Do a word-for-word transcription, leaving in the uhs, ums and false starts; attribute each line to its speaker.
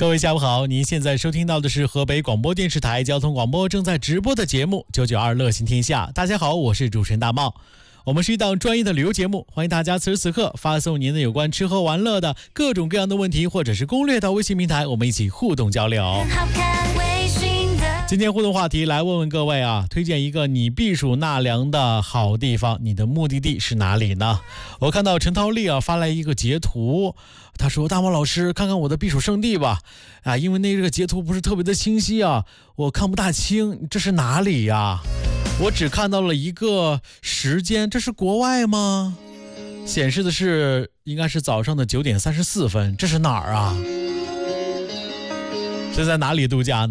Speaker 1: 各位下午好，您现在收听到的是河北广播电视台交通广播正在直播的节目九九二乐行天下。大家好，我是主持人大茂。我们是一档专业的旅游节目，欢迎大家此时此刻发送您的有关吃喝玩乐的各种各样的问题或者是攻略到微信平台，我们一起互动交流。今天互动话题来问问各位啊，推荐一个你避暑纳凉的好地方，你的目的地是哪里呢？我看到陈涛丽啊发来一个截图，他说大毛老师看看我的避暑胜地吧，啊，因为那个截图不是特别的清晰啊，我看不大清，这是哪里呀？我只看到了一个时间，这是国外吗？显示的是应该是早上的九点三十四分，这是哪儿啊？是在哪里度假呢？